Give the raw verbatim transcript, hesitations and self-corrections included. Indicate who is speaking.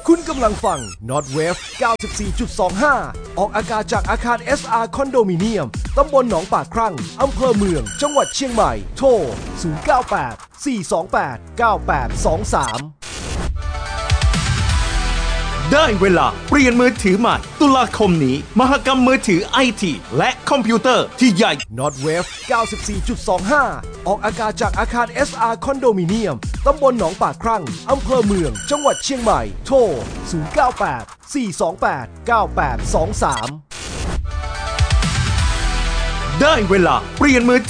Speaker 1: คุณกำลังฟัง Notwave เก้าสิบสี่จุดสองห้า ออกอากาศจากอาคาร เอส อาร์ คอนโดมิเนียม ตำบลหนองปากครั่ง อำเภอเมือง จังหวัดเชียงใหม่ โทร ศูนย์ เก้า แปด สี่ สอง แปด เก้า แปด สอง สาม
Speaker 2: ได้เวลาเปลี่ยนมือถือใหม่ตุลาคมนี้มหกรรมมือถือไอทีและคอมพิวเตอร์ที่ใหญ่
Speaker 1: Notwave เก้าสิบสี่จุดสองห้า ออกอากาศจากอาคาร เอส อาร์ คอนโดมิเนียม ตำบลหนองปากครั่ง อำเภอเมือง จังหวัดเชียงใหม่ โทร ศูนย์ เก้า แปด สี่ สอง แปด เก้า แปด สอง สาม
Speaker 2: ได้เวลาเปลี่ยนมือ